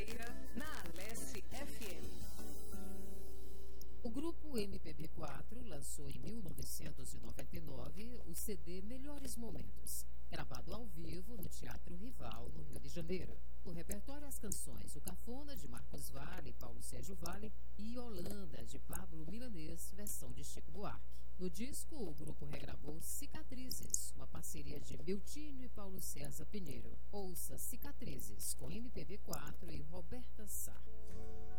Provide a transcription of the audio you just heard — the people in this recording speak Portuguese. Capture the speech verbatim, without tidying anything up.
Brasileira, na Alesse F M. O grupo M P B quatro lançou em mil novecentos e noventa e nove o C D Melhores Momentos, gravado ao vivo no Teatro Rival, no Rio de Janeiro. No repertório, as canções O Cafona, de Marcos Valle, Paulo Sérgio Valle, e Yolanda, de Pablo Milanês, versão de Chico Buarque. No disco, o grupo regravou Cicatrizes, uma parceria de Miltinho e Paulo César Pinheiro. Ouça Cicatrizes, com M P B quatro e Roberta Sá.